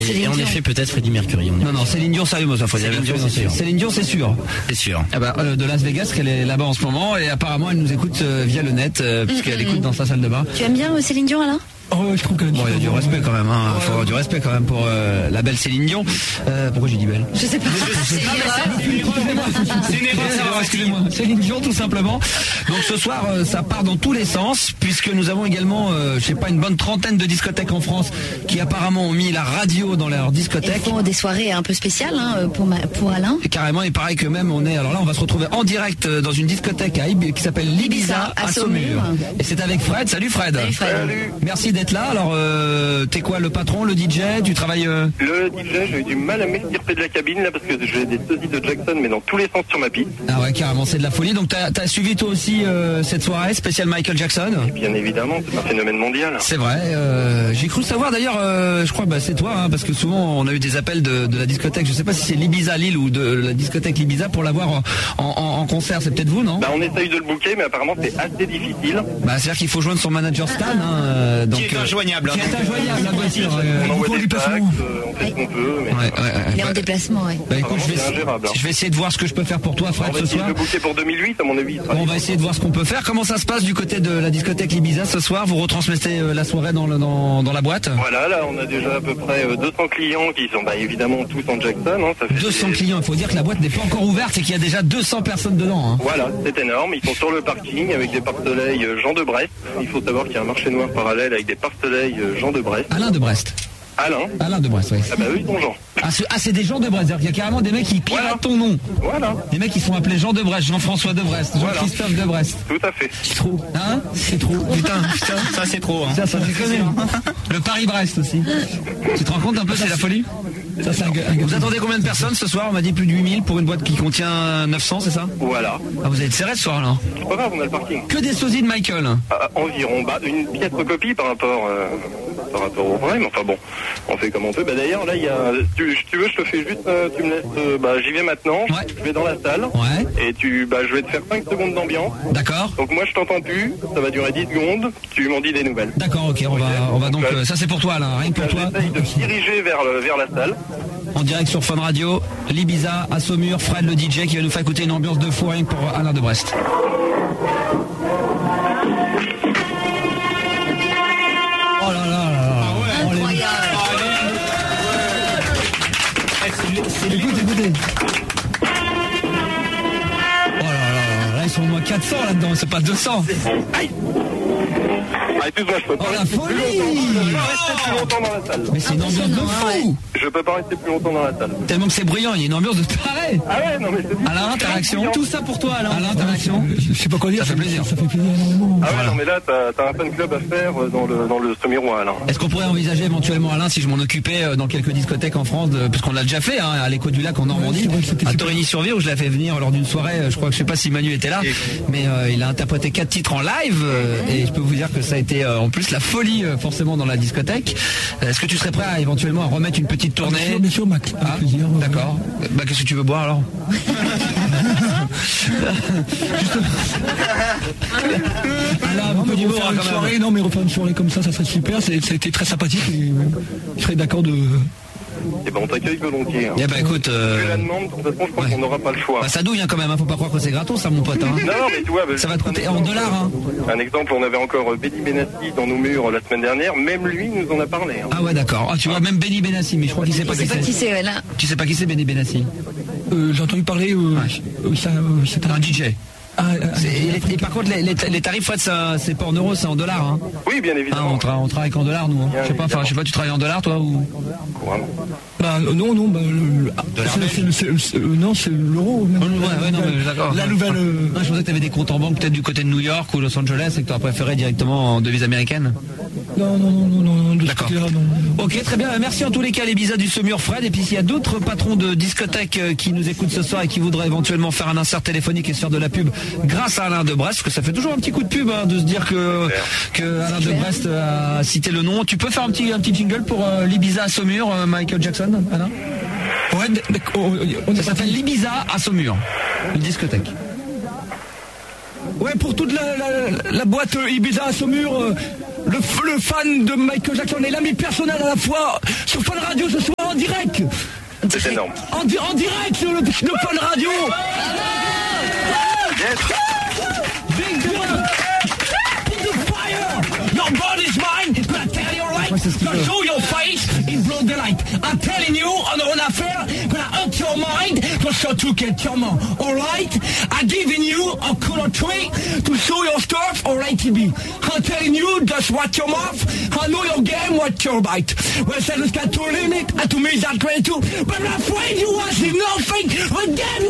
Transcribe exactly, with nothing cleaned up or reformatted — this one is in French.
Et, et en effet, peut-être Freddie Mercury. Non, non, Céline Dion, sérieusement, ça faut dire. Céline Dion, c'est sûr. Céline Dion, c'est sûr. C'est sûr. Ah bah, euh, de Las Vegas, qu'elle est là-bas en ce moment, et apparemment, elle nous écoute euh, via le net, euh, puisqu'elle Mm-hmm. écoute dans sa salle de bain. Tu aimes bien euh, Céline Dion, Alain? Oh, je trouve qu'elle bon, il y a du respect quand même, hein. Il faut avoir du respect quand même pour euh, la belle Céline Dion. Euh, pourquoi j'ai dit belle? Je sais pas. C'est C'est une erreur, excusez-moi. Céline Dion, tout simplement. Donc ce soir, euh, ça part dans tous les sens, puisque nous avons également, euh, je sais pas, une bonne trentaine de discothèques en France qui apparemment ont mis la radio dans leurs discothèques. Ils font des soirées un peu spéciales hein, pour, ma, pour Alain. Et carrément, il paraît que même on est. Alors là, on va se retrouver en direct dans une discothèque à Ib- qui s'appelle l'Ibiza à Saumur. Et c'est avec Fred. Salut Fred. Salut Fred. Salut. Merci d'être là. Alors, euh, t'es quoi, le patron, le D J? Tu travailles euh... Le D J, j'ai eu du mal à m'extirper de la cabine là parce que j'ai des sosies de Jackson mais dans tous les sens sur ma piste. Ah ouais, carrément, c'est de la folie. Donc t'as, t'as suivi toi aussi euh, cette soirée spéciale Michael Jackson? Bien évidemment, c'est un phénomène mondial. C'est vrai. Euh, j'ai cru savoir d'ailleurs, euh, je crois bah c'est toi, hein, parce que souvent on a eu des appels de, de la discothèque. Je sais pas si c'est l'Ibiza Lille ou de la discothèque l'Ibiza pour l'avoir en, en, en concert. C'est peut-être vous, non? Bah on essaye de le booker, mais apparemment c'est assez difficile. Bah c'est-à-dire qu'il faut joindre son manager Stan, hein, euh, donc, Qui est euh, injoignable. qui est injoignable, la voiture. On envoie euh, des fax, euh, on fait ce qu'on peut. Mais... Ouais, ouais, ouais. Il est en Bah, déplacement, ouais. bah, écoute, je vais, C'est ingérable, hein. je vais essayer de voir ce que je peux faire pour toi, On Fred, va ce essayer soir. de le booker pour deux mille huit à mon avis. Bon, on va essayer de voir ce qu'on peut faire. Comment ça se passe du côté de la discothèque Ibiza ce soir? Vous retransmettez euh, la soirée dans, le, dans, dans la boîte? Voilà, là on a déjà à peu près euh, deux cents clients qui sont bah, évidemment tous en Jackson. Hein, ça fait deux cents des- clients, il faut dire que la boîte n'est pas encore ouverte et qu'il y a déjà deux cents personnes dedans. Hein. Voilà, c'est énorme. Ils sont sur le parking avec des pare-soleils euh, Jean de Brest. Il faut savoir qu'il y a un marché noir parallèle avec des pare-soleils euh, Jean de Brest. Alain de Brest. Alain. Alain de Brest, oui. Ah bah eux ils sont Jean. Ah, c'est, ah, c'est des gens de Brest. C'est-à-dire qu'il y a carrément des mecs qui piratent Voilà. ton nom. Voilà, Des mecs qui sont appelés Jean de Brest, Jean-François de Brest, Jean-Christophe de Brest. tout à fait. C'est trop. Hein? C'est trop. Putain, putain. Ça, c'est trop. Hein. Ça, ça déconne. Le Paris-Brest aussi. Tu te rends compte un peu, c'est la folie? Ça, c'est un gars- un gars- Vous attendez combien de personnes ce soir? On m'a dit plus de huit mille pour une boîte qui contient neuf cents, c'est ça? Voilà. Ah, vous êtes serré ce soir là. C'est pas grave, on a le parking. Que des sosies de Michael. Ah, environ, bah, une piètre copie par rapport, euh, par rapport au vrai, mais enfin bon, on fait comme on peut. Bah d'ailleurs, là, il y a, tu, si tu veux, je te fais juste, euh, tu me laisses, euh, bah, j'y vais maintenant, Ouais. je vais dans la salle, Ouais. et tu, bah, je vais te faire cinq secondes d'ambiance. D'accord. Donc moi, je t'entends plus, ça va durer dix secondes, tu m'en dis des nouvelles. D'accord, ok, on va, on va donc. euh, ça c'est pour toi là, rien que pour toi. J'essaye de me diriger vers, le, vers la salle. En direct sur Fun Radio, l'Ibiza à Saumur, Fred le D J qui va nous faire écouter une ambiance de fou rien que pour Alain de Brest. Oh là là là là. Incroyable. Écoute, écoutez. Oh là là là, là ils sont au moins quatre cents là-dedans, c'est pas deux cents. Aïe. Ah, excuse-moi, je peux pas Oh la rester plus longtemps. folie. Je peux pas rester plus longtemps dans la salle. Mais c'est une ambiance de fou. Je peux pas rester plus longtemps dans la salle. Tellement que c'est bruyant, il y a une ambiance de taré. Ah ouais, non mais c'est Alain, ta réaction? Tout ça pour toi Alain. Alain, ta réaction? Je sais pas quoi dire. Ça fait plaisir. Ça fait plaisir énormément. Ah ouais, non mais là, t'as, t'as un fan club à faire euh, dans le, dans le Saumurois, là. Est-ce qu'on pourrait envisager éventuellement, Alain, si je m'en occupais euh, dans quelques discothèques en France, de, parce qu'on l'a déjà fait, hein, à l'Écho du Lac en Normandie, c'est vrai que c'était à super. Torigny-sur-Vieux, où je l'ai fait venir lors d'une soirée, euh, je crois que je sais pas si Manu était là, mais euh, il a interprété quatre titres en live, euh, et je peux vous dire que ça a été euh, en plus la folie euh, forcément dans la discothèque. Euh, Est-ce que tu serais prêt à éventuellement à remettre une petite tournée? Bien sûr, bien sûr, Max. Avec Ah, plaisir. d'accord. Bah qu'est-ce que tu veux boire alors? Alain, Non, beaucoup mais d'humour, refaire hein, une quand même. soirée, non, mais refaire une soirée comme ça, ça serait super. C'est- Ça a été très sympathique. Et, euh, je serais d'accord de. Et ben on t'accueille volontiers. Hein. Eh ben écoute, euh, Tu la demande, de toute façon, je crois ouais. qu'on n'aura pas le choix. bah, ça douille hein, quand même, hein, faut pas croire que c'est gratos ça mon pote. Hein. Non, non, mais tu vois, bah, Ça va juste te un coûter en exemple, dollars. Hein. Un exemple, on avait encore euh, Benny Benassi dans nos murs la semaine dernière, même lui nous en a parlé. Hein. Ah ouais d'accord. Ah, tu vois même Benny Benassi, mais je crois qu'il sait pas Je sais qui pas qui c'est. c'est, ouais, là. Tu sais pas qui c'est Benny Benassi? Euh, J'ai entendu parler. Euh, euh, ça, euh, c'est Un D J. Ah, ah, C'est- Et, les- et par contre les, les, les tarifs Fred, ça c'est pas en euros, c'est en dollars. Hein. Oui, bien Ah, évidemment. on, tra- on travaille qu'en dollars nous. Hein. Je sais pas, enfin je sais pas, tu travailles en dollars toi ou? Couramment. bah, euh, non, non, bah, le, le- ah, c'est- c'est- c'est- c'est- euh, non, c'est l'euro. même. Ouais, ouais, non, mais d'accord. La nouvelle. euh, Ah, je pensais que tu avais des comptes en banque peut-être du côté de New York ou Los Angeles et que tu aurais préféré directement en devise américaine. Non, non, non, non, non, de ce D'accord. côté-là, non. Ok, très bien. Merci en tous les cas les Ibiza du Saumur, Fred. Et puis s'il y a d'autres patrons de discothèques euh, qui nous écoutent ce soir et qui voudraient éventuellement faire un insert téléphonique et se faire de la pub grâce à Alain de Brest, parce que ça fait toujours un petit coup de pub hein, de se dire que, que Alain de Brest a cité le nom. Tu peux faire un petit, un petit jingle pour euh, l'Ibiza à Saumur, euh, Michael Jackson, Alain? Ouais, d'accord. On Ça est s'appelle l'Ibiza à Saumur, une discothèque. Ouais, pour toute la, la, la boîte euh, Ibiza à Saumur, euh, le, f- le fan de Michael Jackson et l'ami personnel à la fois sur Fun Radio ce soir. direct. C'est énorme. En, di- en direct sur le, le Fun Radio. Yes. Big deal. Put the fire. Your body's mine. Gonna tell you right. Gonna show your face in broad daylight. I'm telling you, on an affair, gonna hurt your mind. To show to get your mom. Alright? I'm giving you a color tree to show your stuff. Alright, T B. I'm telling you, just watch your mouth. I know your game, watch your bite. Well, said it's got to limit, and to me that's great too. But I'm afraid you want nothing again.